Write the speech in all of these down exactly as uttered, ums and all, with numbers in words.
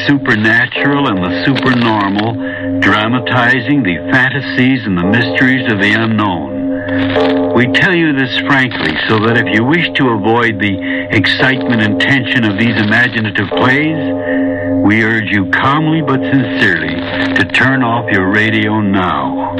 supernatural and the supernormal, dramatizing the fantasies and the mysteries of the unknown. We tell you this frankly so that if you wish to avoid the excitement and tension of these imaginative plays, we urge you calmly but sincerely to turn off your radio now.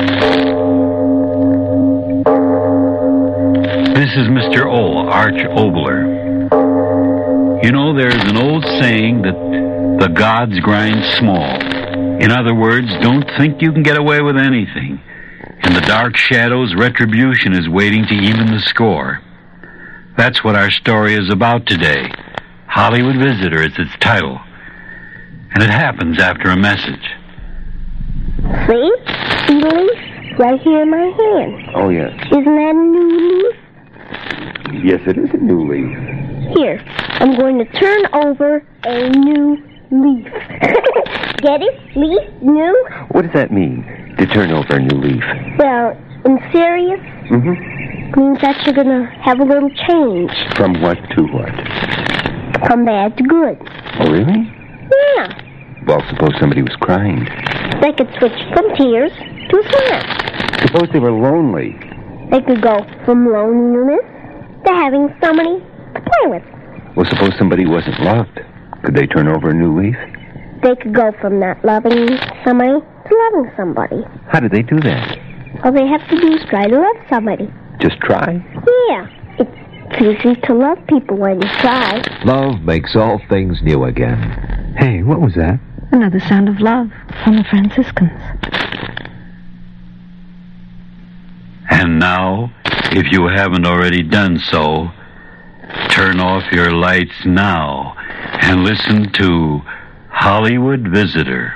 This is Mister O, Arch Obler. You know, there's an old saying that the gods grind small. In other words, don't think you can get away with anything. In the dark shadows, retribution is waiting to even the score. That's what our story is about today. Hollywood Visitor is its title. And it happens after a message. See? See the leaf? Right here in my hand. Oh, yes. Isn't that a new leaf? Yes, it is a new leaf. Here, I'm going to turn over a new leaf. Get it? Leaf? New? What does that mean, to turn over a new leaf? Well, in serious, Mm-hmm. means that you're going to have a little change. From what to what? From bad to good. Oh, really? Yeah. Well, suppose somebody was crying. They could switch from tears to a smile. Suppose they were lonely. They could go from loneliness to having somebody to play with. Well, suppose somebody wasn't loved. Could they turn over a new leaf? They could go from not loving somebody to loving somebody. How do they do that? All they have to do is try to love somebody. Just try? Yeah. It's easy to love people when you try. Love makes all things new again. Hey, what was that? Another sound of love from the Franciscans. And now, if you haven't already done so, turn off your lights now and listen to Hollywood Visitor.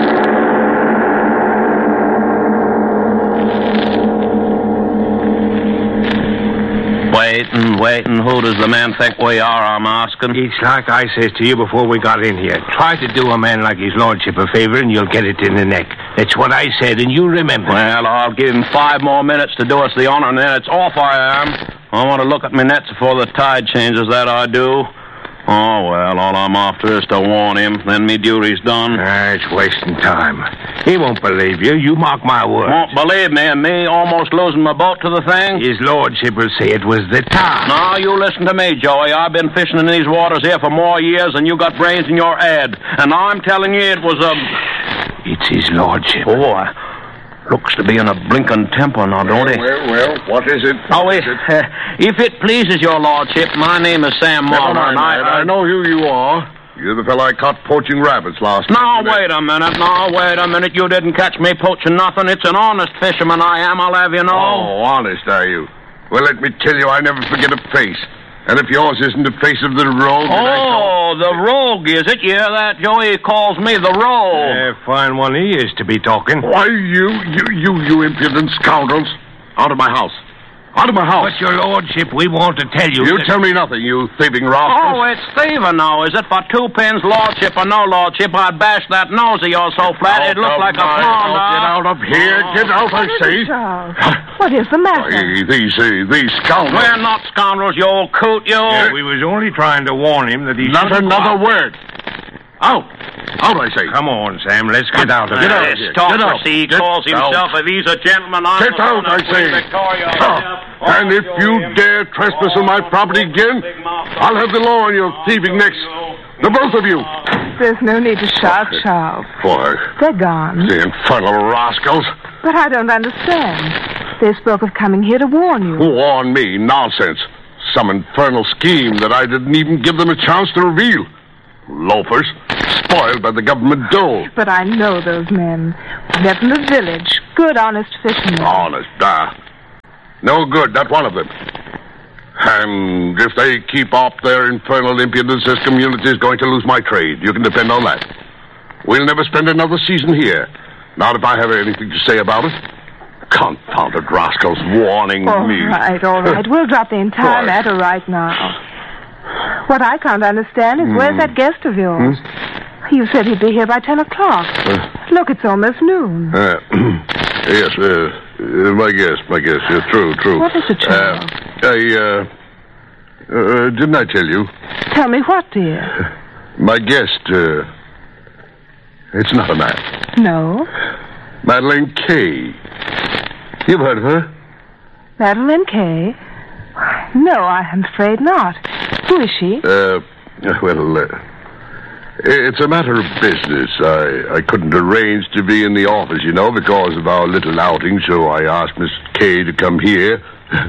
Waiting, waiting. Who does the man think we are, I'm asking? It's like I says to you before we got in here. Try to do a man like his lordship a favor and you'll get it in the neck. That's what I said, and you remember. Well, I'll give him five more minutes to do us the honor, and then it's off I am. I want to look at my nets before the tide changes, that I do. Oh, well, all I'm after is to warn him. Then me duty's done. Ah, it's wasting time. He won't believe you. You mark my words. Won't believe me, and me almost losing my boat to the thing? His lordship will say it was the time. No, you listen to me, Joey. I've been fishing in these waters here for more years than you got brains in your head. And I'm telling you it was a... It's his lordship. Oh, looks to be in a blinking temper now, don't he? Well, well, what is it? Oh, What if, is it? uh, if it pleases your lordship, my name is Sam Never Martin. mind and I, that. I know who you are. You're the fellow I caught poaching rabbits last Now, night. wait a minute. Now, wait a minute. You didn't catch me poaching nothing. It's an honest fisherman I am, I'll have you know. Oh, honest, are you? Well, let me tell you, I never forget a face. And if yours isn't the face of the rogue... Oh, the rogue, is it? Yeah, that Joey calls me the rogue. Yeah, fine one he is to be talking. Why, you, you, you, you impudent scoundrels. Out of my house. Out of my house. But, your lordship, we want to tell you... You that... tell me nothing, you thieving rascals. Oh, it's thieving now, is it? For two pins, lordship or no lordship, I'd bash that nose of yours so flat Out it'd look of like a my pond. house. Get out of here. Get out, I say. Charles, what is the matter? Why, these, uh, these scoundrels. We're not scoundrels, you old coot, you. Yeah, we was only trying to warn him that he... Not shouldn't another go out. word. Out. Out, I say. Come on, Sam, let's get out of Get here. out. This here. talker, Get out. see, he Get calls himself, out. if he's a gentleman, I'm Get the out, son I of Queen say. Victoria. Ah, and if you dare trespass on my property again, I'll have the law on your thieving necks. The both of you. There's no need to shout, Charles. Boy, They're gone. the infernal rascals. But I don't understand. They spoke of coming here to warn you. Warn me. Nonsense. Some infernal scheme that I didn't even give them a chance to reveal. Loafers. Spoiled by the government dole. But I know those men. They're from the village. Good, honest fishermen. Honest, ah. No good, not one of them. And if they keep up their infernal impudence, this community is going to lose my trade. You can depend on that. We'll never spend another season here. Not if I have anything to say about it. Confounded rascals warning All me. right, all right. We'll drop the entire Why? matter right now. What I can't understand is where's Hmm. that guest of yours? You said he'd be here by ten o'clock. Uh, Look, it's almost noon. uh, yes, uh, uh, my guess, my guess. Yeah, true, true. What is it, Charles? Uh, I, uh, uh, didn't I tell you? Tell me what, dear? My guest, uh, It's not a man. No. Madeleine Kay. You've heard of her? Madeleine Kay? No, I'm afraid not. Who is she? Uh, well, uh, it's a matter of business. I, I couldn't arrange to be in the office, you know, because of our little outing, so I asked Miss Kay to come here.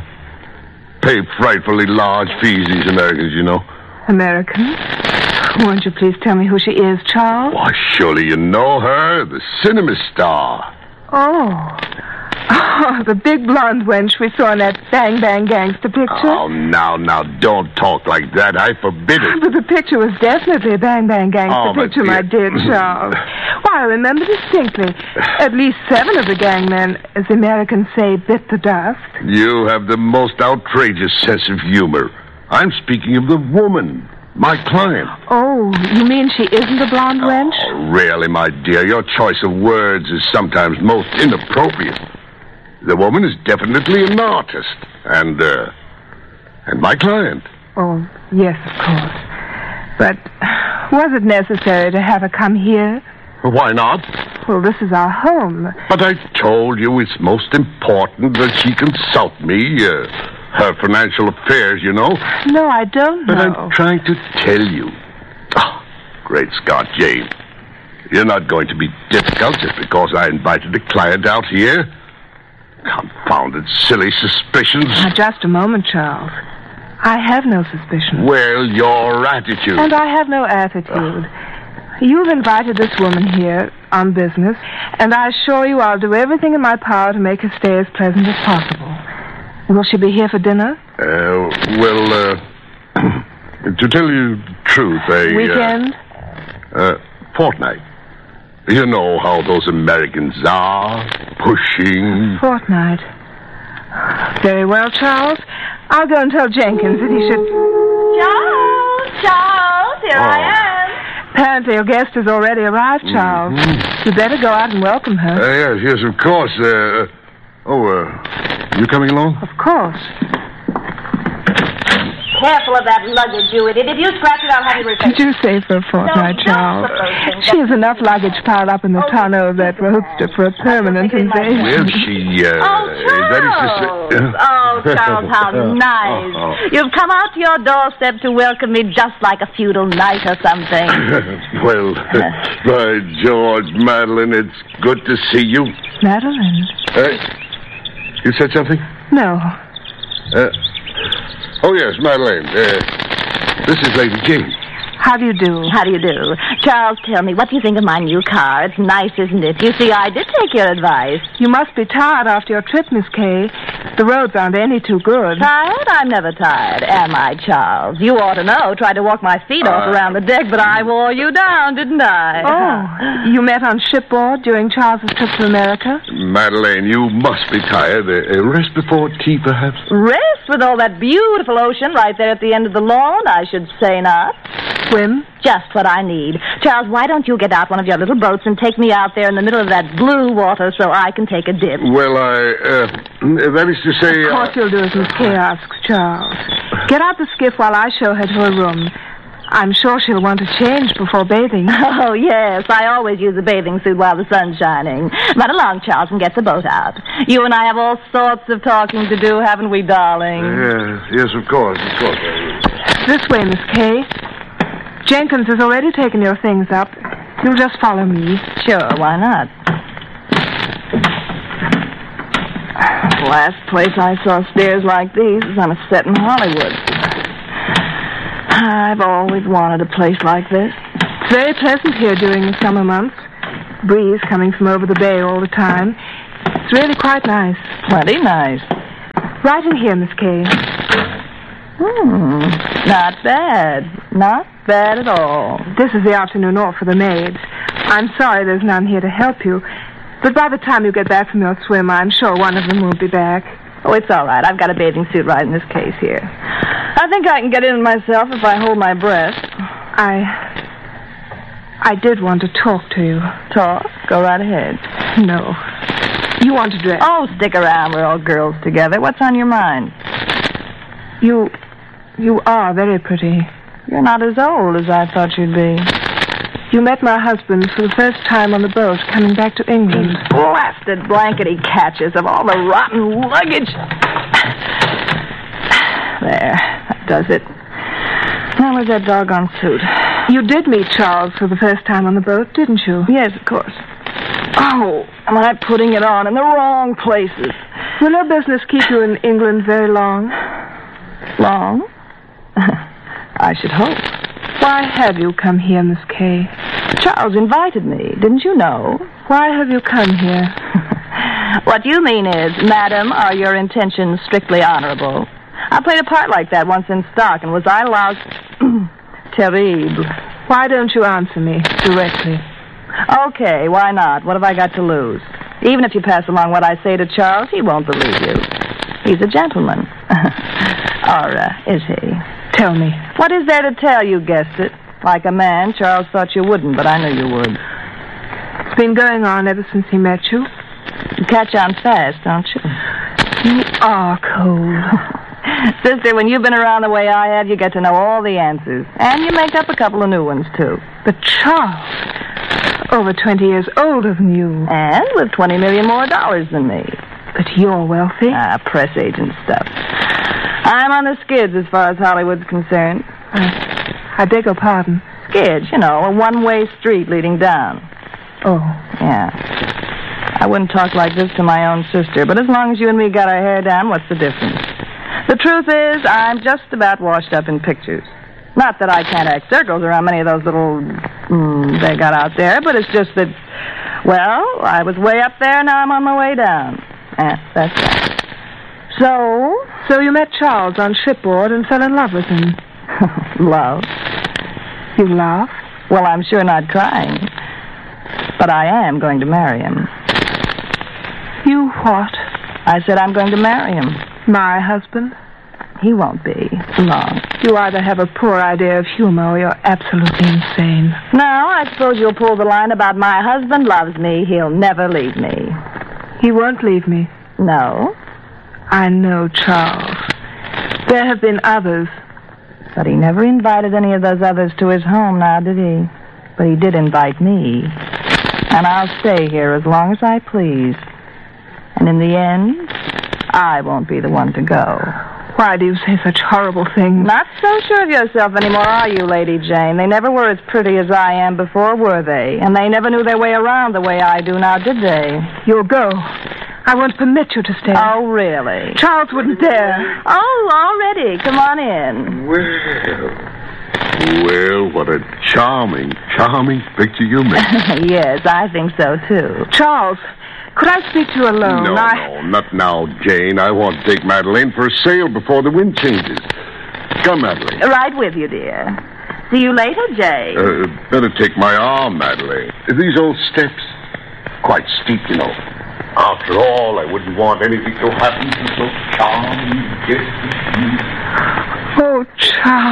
Pay frightfully large fees, these Americans, you know. American? Won't you please tell me who she is, Charles? Why, surely you know her, the cinema star. Oh. Oh, the big blonde wench we saw in that Bang Bang Gangster picture. Oh, now, now, don't talk like that. I forbid it. But the picture was definitely a Bang Bang Gangster Oh, my picture, dear. my dear Charles. Why, I remember distinctly. At least seven of the gangmen, as the Americans say, bit the dust. You have the most outrageous sense of humor. I'm speaking of the woman, my client. Oh, you mean she isn't a blonde wench? Oh, really, my dear, your choice of words is sometimes most inappropriate. The woman is definitely an artist, and, uh, and my client. Oh, yes, of course. But was it necessary to have her come here? Why not? Well, this is our home. But I told you it's most important that she consult me, uh, her financial affairs, you know. No, I don't know. But I'm trying to tell you. Oh, great Scott, Jane. You're not going to be difficult just because I invited a client out here. Confounded silly suspicions. Now, just a moment, Charles. I have no suspicion. Well, your attitude. And I have no attitude. You've invited this woman here on business, and I assure you I'll do everything in my power to make her stay as pleasant as possible. Will she be here for dinner? Uh, well, uh, to tell you the truth, a... Weekend? Uh, uh, fortnight. You know how those Americans are, pushing. Fortnight. Very well, Charles. I'll go and tell Jenkins that he should... Charles! Charles, here Oh. I am. Apparently your guest has already arrived, Charles. Mhm. You'd better go out and welcome her. Uh, yes, yes, of course. Uh, oh, uh, you coming along? Of course. Careful of that luggage, you idiot. If you scratch it, I'll have you repaired. Did you say for a fortnight, No, Charles? don't suppose things. She has enough luggage piled up in the tonneau of that roadster for a permanent invasion. Well, she, uh... Oh, that is to say... Charles! Oh, Charles, how nice. Oh, oh. You've come out to your doorstep to welcome me just like a feudal knight or something. Well, by George, Madeline, it's good to see you. Madeline? Uh, you said something? No. Uh, oh, yes, Madeline. Uh, this is Lady Jane. How do you do? How do you do? Charles, tell me, what do you think of my new car? It's nice, isn't it? You see, I did take your advice. You must be tired after your trip, Miss Kay. The roads aren't any too good. Tired? I'm never tired, am I, Charles? You ought to know. Tried to walk my feet off Uh, around the deck, but I wore you down, didn't I? Oh, you met on shipboard during Charles's trip to America? Madeline, you must be tired. Uh, uh, rest before tea, perhaps? Rest with all that beautiful ocean right there at the end of the lawn? I should say not. Swim? Just what I need. Charles, why don't you get out one of your little boats and take me out there in the middle of that blue water so I can take a dip? Well, I, uh, that is to say... Of course you'll do as Miss Kay asks, Charles. Get out the skiff while I show her to her room. I'm sure she'll want to change before bathing. Oh, yes. I always use a bathing suit while the sun's shining. Run along, Charles, and get the boat out. You and I have all sorts of talking to do, haven't we, darling? Yes, yes, of course, of course. This way, Miss Kay. Jenkins has already taken your things up. You'll just follow me. Sure, why not? Last place I saw stairs like these was on a set in Hollywood. I've always wanted a place like this. It's very pleasant here during the summer months. Breeze coming from over the bay all the time. It's really quite nice. Plenty nice. Right in here, Miss Kay. Hmm, not bad. Not bad at all. This is the afternoon off for the maids. I'm sorry there's none here to help you, but by the time you get back from your swim, I'm sure one of them will be back. Oh, it's all right. I've got a bathing suit right in this case here. I think I can get in myself if I hold my breath. I... I did want to talk to you. Talk? Go right ahead. No. You want to dress? Oh, stick around. We're all girls together. What's on your mind? You... You are very pretty. You're not as old as I thought you'd be. You met my husband for the first time on the boat coming back to England. These blasted blankety catches of all the rotten luggage. There, that does it. Now, where's that doggone suit? You did meet Charles for the first time on the boat, didn't you? Yes, of course. Oh, am I putting it on in the wrong places? Will your business keep you in England very long? Long? I should hope. Why have you come here, Miss Kay? Charles invited me. Didn't you know? Why have you come here? What you mean is, Madam, are your intentions strictly honorable? I played a part like that once in stock, and was I lousy? Terrible. Why don't you answer me directly? Okay, why not? What have I got to lose? Even if you pass along what I say to Charles, he won't believe you. He's a gentleman. Or, uh, is he? Tell me. What is there to tell? You guessed it. Like a man, Charles thought you wouldn't, but I knew you would. It's been going on ever since he met you. You catch on fast, don't you? You are cold. Sister, when you've been around the way I have, you get to know all the answers. And you make up a couple of new ones, too. But Charles, over twenty years older than you. And with twenty million more dollars than me. But you're wealthy. Ah, press agent stuff. I'm on the skids as far as Hollywood's concerned. I, I beg your pardon. Skids, you know, a one-way street leading down. Oh. Yeah. I wouldn't talk like this to my own sister, but as long as you and me got our hair down, what's the difference? The truth is, I'm just about washed up in pictures. Not that I can't act circles around many of those little mm, they got out there, but it's just that, well, I was way up there, now I'm on my way down. Eh, that's that. So? So you met Charles on shipboard and fell in love with him. Love? You laugh? Well, I'm sure not crying. But I am going to marry him. You what? I said I'm going to marry him. My husband? He won't be. Long. You either have a poor idea of humor or you're absolutely insane. Now, I suppose you'll pull the line about my husband loves me, he'll never leave me. He won't leave me. No? I know Charles. There have been others. But he never invited any of those others to his home now, did he? But he did invite me. And I'll stay here as long as I please. And in the end, I won't be the one to go. Why do you say such horrible things? Not so sure of yourself anymore, are you, Lady Jane? They never were as pretty as I am before, were they? And they never knew their way around the way I do now, did they? You'll go. I won't permit you to stay. Oh, really? Charles wouldn't dare. Oh, already. Come on in. Well, well, what a charming, charming picture you make. Yes, I think so, too. Charles, could I speak to you alone? No, I... no, not now, Jane. I want to take Madeline for a sail before the wind changes. Come, Madeline. Right with you, dear. See you later, Jay. Uh, better take my arm, Madeline. These old steps, quite steep, you know. After all, I wouldn't want anything to happen to so charming. Oh, Charles.